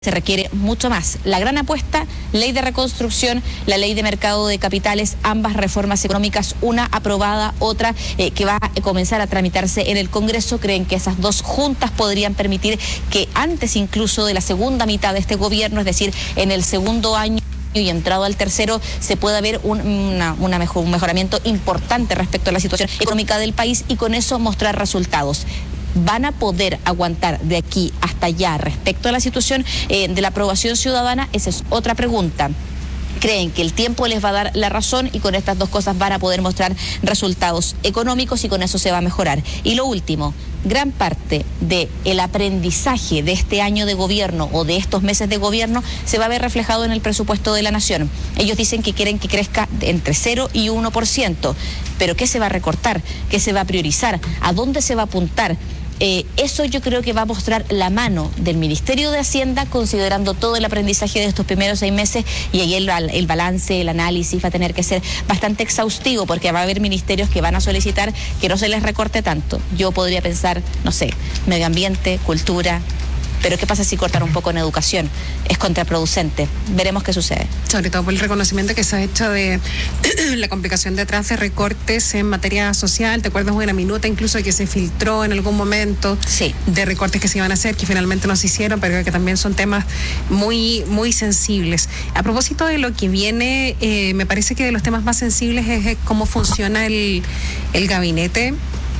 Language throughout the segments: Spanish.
se requiere mucho más. La gran apuesta, ley de reconstrucción, la ley de mercado de capitales, ambas reformas económicas, una aprobada, otra que va a comenzar a tramitarse en el Congreso. Creen que esas dos juntas podrían permitir que antes incluso de la segunda mitad de este gobierno, es decir, en el segundo año y entrado al tercero, se pueda ver un mejoramiento importante respecto a la situación económica del país y con eso mostrar resultados. ¿Van a poder aguantar de aquí hasta allá respecto a la situación de la aprobación ciudadana? Esa es otra pregunta. Creen que el tiempo les va a dar la razón y con estas dos cosas van a poder mostrar resultados económicos y con eso se va a mejorar. Y lo último, gran parte del aprendizaje de este año de gobierno o de estos meses de gobierno se va a ver reflejado en el presupuesto de la Nación. Ellos dicen que quieren que crezca entre 0 y 1%, pero ¿qué se va a recortar? ¿Qué se va a priorizar? ¿A dónde se va a apuntar? Eso yo creo que va a mostrar la mano del Ministerio de Hacienda, considerando todo el aprendizaje de estos primeros 6 meses, y ahí el balance, el análisis va a tener que ser bastante exhaustivo, porque va a haber ministerios que van a solicitar que no se les recorte tanto. Yo podría pensar, no sé, medio ambiente, cultura, pero ¿qué pasa si cortan un poco en educación? Es contraproducente. Veremos qué sucede. Sobre todo por el reconocimiento que se ha hecho de la complicación detrás de recortes en materia social. ¿Te acuerdas de una minuta incluso que se filtró en algún momento? Sí. De recortes que se iban a hacer, que finalmente no se hicieron, pero que también son temas muy, muy sensibles. A propósito de lo que viene, me parece que de los temas más sensibles es cómo funciona el gabinete.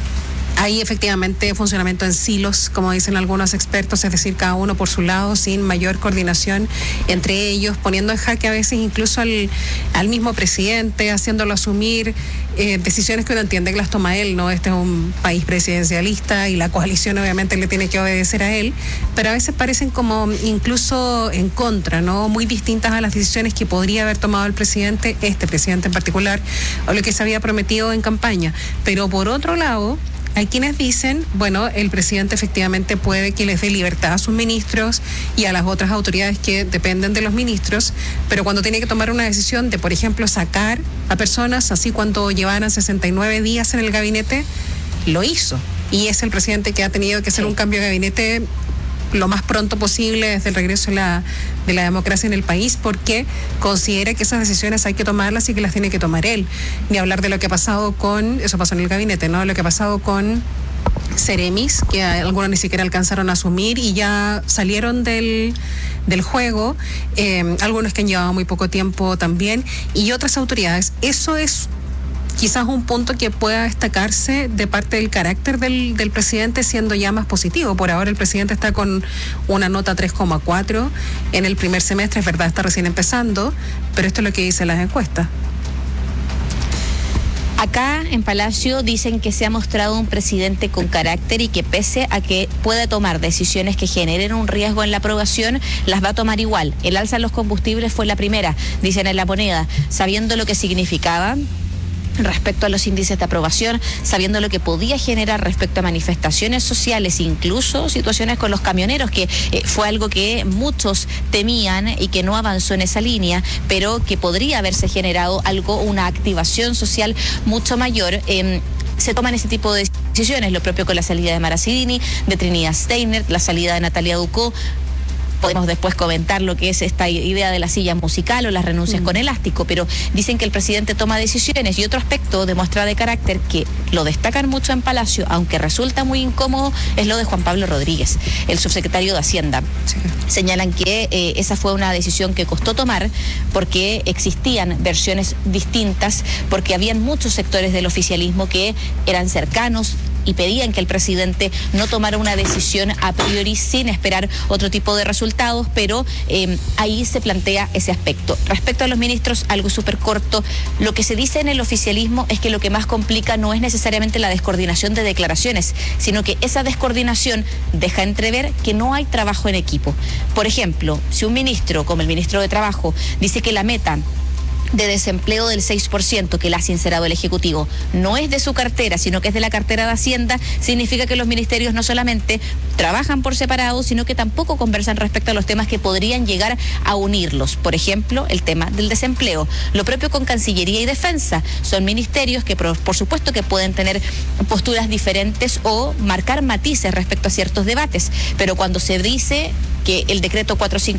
Hay efectivamente funcionamiento en silos, como dicen algunos expertos, es decir, cada uno por su lado, sin mayor coordinación entre ellos, poniendo en jaque a veces incluso al mismo presidente, haciéndolo asumir decisiones que uno entiende que las toma él, ¿no? Este es un país presidencialista y la coalición obviamente le tiene que obedecer a él, pero a veces parecen como incluso en contra, ¿no? Muy distintas a las decisiones que podría haber tomado el presidente, este presidente en particular, o lo que se había prometido en campaña. Pero por otro lado, hay quienes dicen, bueno, el presidente efectivamente puede que les dé libertad a sus ministros y a las otras autoridades que dependen de los ministros, pero cuando tiene que tomar una decisión de, por ejemplo, sacar a personas, así cuando llevaran 69 días en el gabinete, lo hizo. Y es el presidente que ha tenido que hacer un cambio de gabinete lo más pronto posible desde el regreso de la democracia en el país, porque considera que esas decisiones hay que tomarlas y que las tiene que tomar él. Ni hablar de lo que ha pasado eso pasó en el gabinete, ¿no? Lo que ha pasado con Ceremis, que algunos ni siquiera alcanzaron a asumir y ya salieron del juego, algunos que han llevado muy poco tiempo también, y otras autoridades. Eso es quizás un punto que pueda destacarse de parte del carácter del presidente, siendo ya más positivo. Por ahora el presidente está con una nota 3,4 en el primer semestre, es verdad, está recién empezando, pero esto es lo que dicen las encuestas. Acá en Palacio dicen que se ha mostrado un presidente con carácter y que pese a que pueda tomar decisiones que generen un riesgo en la aprobación, las va a tomar igual. El alza en los combustibles fue la primera, dicen en La Moneda, sabiendo lo que significaba respecto a los índices de aprobación, sabiendo lo que podía generar respecto a manifestaciones sociales, incluso situaciones con los camioneros, que fue algo que muchos temían y que no avanzó en esa línea, pero que podría haberse generado una activación social mucho mayor. Se toman ese tipo de decisiones, lo propio con la salida de Mara Sidini, de Trinidad Steiner, la salida de Natalia Ducó. Podemos después comentar lo que es esta idea de la silla musical o las renuncias con elástico, pero dicen que el presidente toma decisiones. Y otro aspecto de muestra de carácter que lo destacan mucho en Palacio, aunque resulta muy incómodo, es lo de Juan Pablo Rodríguez, el subsecretario de Hacienda. Sí. Señalan que esa fue una decisión que costó tomar porque existían versiones distintas, porque habían muchos sectores del oficialismo que eran cercanos y pedían que el presidente no tomara una decisión a priori sin esperar otro tipo de resultados, pero ahí se plantea ese aspecto. Respecto a los ministros, algo súper corto, lo que se dice en el oficialismo es que lo que más complica no es necesariamente la descoordinación de declaraciones, sino que esa descoordinación deja entrever que no hay trabajo en equipo. Por ejemplo, si un ministro, como el ministro de Trabajo, dice que la meta de desempleo del 6% que le ha sincerado el Ejecutivo no es de su cartera, sino que es de la cartera de Hacienda, significa que los ministerios no solamente trabajan por separado, sino que tampoco conversan respecto a los temas que podrían llegar a unirlos. Por ejemplo, el tema del desempleo. Lo propio con Cancillería y Defensa. Son ministerios que por supuesto que pueden tener posturas diferentes o marcar matices respecto a ciertos debates, pero cuando se dice que el decreto